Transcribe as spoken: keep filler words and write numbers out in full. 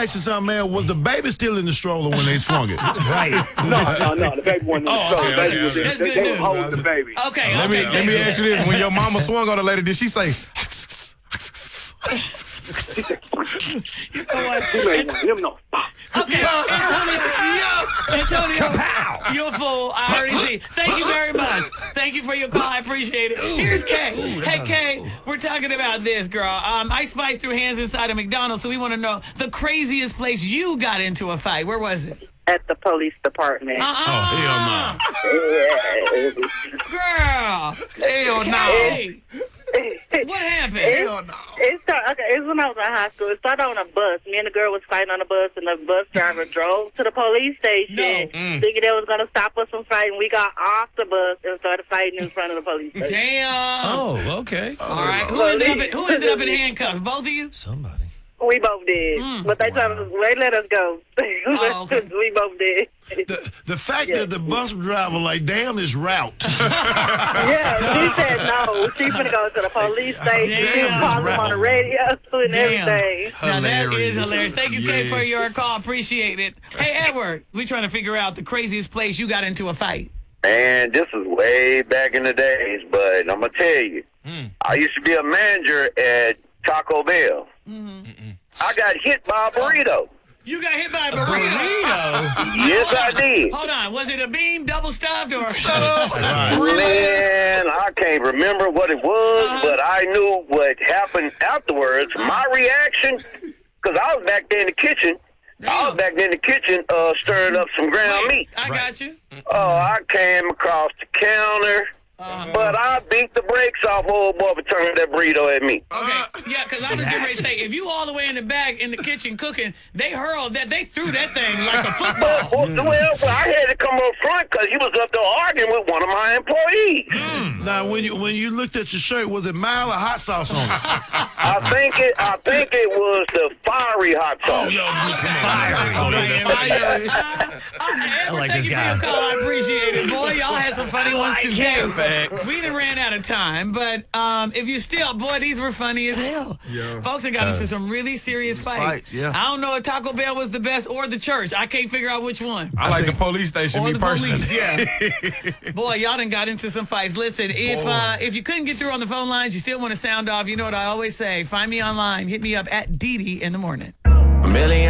ask you something, man. Was the baby still in the stroller when they swung it? Right. No, no, no. The baby wasn't in the Oh, stroller. okay, The baby okay, was in. okay. That's They, good they news. was holding the baby. Okay, Let me okay. let me ask you this: when your mama swung on the lady, did she say? You know what? He made one of them no. Okay, Antonio, Antonio, you're a fool. I already see. Thank you very much. Thank you for your call. I appreciate it. Here's Kay. Hey, Kay, we're talking about this, girl. Um, Ice Spice threw hands inside of McDonald's, so we want to know the craziest place you got into a fight. Where was it? At the police department. Uh-uh. Oh, hell Yeah. Girl. Hell no. Hey, what happened? Hell no. It started, okay, it was when I was in high school. It started on a bus. Me and the girl was fighting on the bus, and the bus driver drove to the police station, No. Mm. thinking they was going to stop us from fighting. We got off the bus and started fighting in front of the police station. Damn. Oh, okay. All right. Who ended up in, who ended up in handcuffs? Both of you? Somebody. We both did. Mm. But they tried to, they let us go. Oh, okay. We both did. The, the fact that the bus driver like down his route. Yeah, she said no. She finna go to the police station. She Damn. was calling them on the radio and Damn. everything. Now that is Hilarious. hilarious. Thank you, Kay, for Yes. your call. Appreciate it. Hey, Edward, we trying to figure out the craziest place you got into a fight. Man, this is way back in the days, but I'm going to tell you. I used to be a manager at Taco Bell. I got hit by a burrito. You got hit by a burrito. Yes, I did. Hold on. Was it a bean double stuffed or? Man, I can't remember what it was, Uh-huh. but I knew what happened afterwards. My reaction, because I was back there in the kitchen. I was back there in the kitchen uh, stirring up some ground Wait, meat. I got you. Oh, I came across the counter, but I beat the brakes off old boy for turning that burrito at me. Okay, yeah, because I was getting ready to say, if you all the way in the back in the kitchen cooking, they hurled that, they threw that thing like a But, football. well, well, I had to come up front because he was up there arguing with one of my employees. Now, when you when you looked at your shirt, was it mild or hot sauce on it? I think it. I think it was the fiery hot Oh, sauce. yo, come on. Fiery. Oh, the fiery. I like thank this you guy. for your call. I appreciate it. Boy, y'all had some funny ones too. Facts. We done ran out of time, but um, if you still, boy, these were funny as hell. Yeah. Folks have got into some really serious fights. fights, yeah. I don't know if Taco Bell was the best or the church. I can't figure out which one. I like the police station, Or me the personally. police, yeah. Boy, y'all done got into some fights. Listen, if uh, if you couldn't get through on the phone lines, you still want to sound off, you know what I always say. Find me online. Hit me up at Dee Dee in the morning. A million